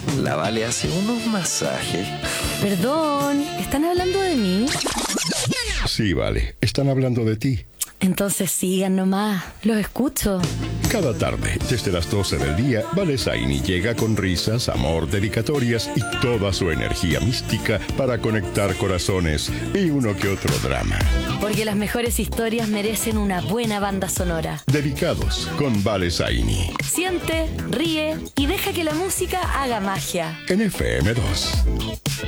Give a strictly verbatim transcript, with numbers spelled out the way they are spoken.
La Vale hace unos masajes. Perdón, ¿están hablando de mí? Sí, Vale, están hablando de ti. Entonces sigan nomás, los escucho. Cada tarde, desde las doce del día, Vale Zaini llega con risas, amor, dedicatorias y toda su energía mística para conectar corazones y uno que otro drama. Porque las mejores historias merecen una buena banda sonora. Dedicados con Vale Zaini. Siente, ríe y deja que la música haga magia. En F M dos.